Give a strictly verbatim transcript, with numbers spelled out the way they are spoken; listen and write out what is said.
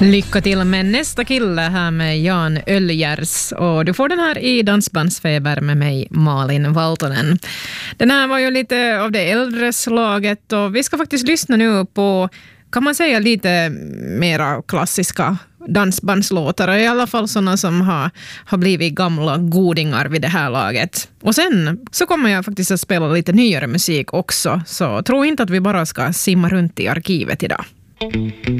Lycka till med nästa kille här med Jan Öljärs, och du får den här i Dansbandsfeber med mig, Malin Valtonen. Den här var ju lite av det äldre slaget, och vi ska faktiskt lyssna nu på, kan man säga, lite mera klassiska dansbandslåtar, i alla fall sådana som har, har blivit gamla godingar vid det här laget. Och sen så kommer jag faktiskt att spela lite nyare musik också, så tro inte att vi bara ska simma runt i arkivet idag.